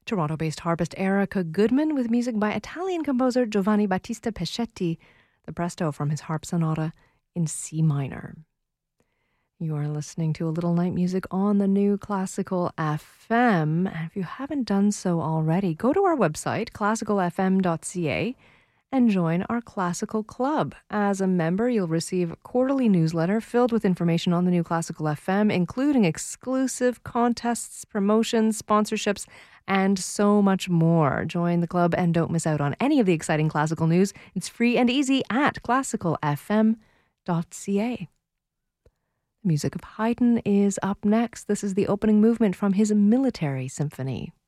Toronto-based harpist Erica Goodman with music by Italian composer Giovanni Battista Pescetti, the presto from his harp sonata in C minor. You are listening to A Little Night Music on the New Classical FM. And if you haven't done so already, go to our website, classicalfm.ca, and join our Classical Club. As a member, you'll receive a quarterly newsletter filled with information on the New Classical FM, including exclusive contests, promotions, sponsorships, and so much more. Join the club and don't miss out on any of the exciting classical news. It's free and easy at classicalfm.ca. The music of Haydn is up next. This is the opening movement from his Military Symphony.